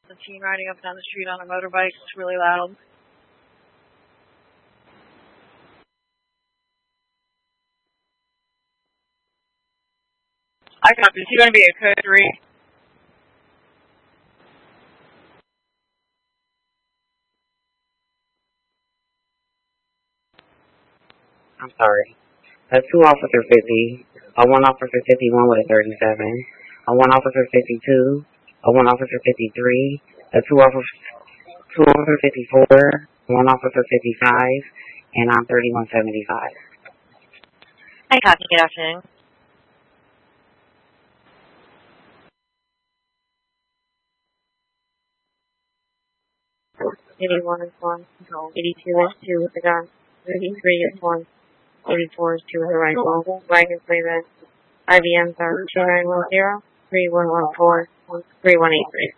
The teen riding up and down the street on a motorbike. It's really loud. I copy. Is he going to be a code 3? I'm sorry. That's 2 Officer 50, a 1 Officer 51 with a 37, a 1 Officer 52, a 1 Officer 53, a 2 Officer 54, 1 Officer 55, and I'm 3175. Hi, copy. Good afternoon. '81 is 1. 82 is 2 with the gun. 83 is 1. 84 is 2 with a rifle. Wagon Freeman. IBMs are 2910, 3114, 3183.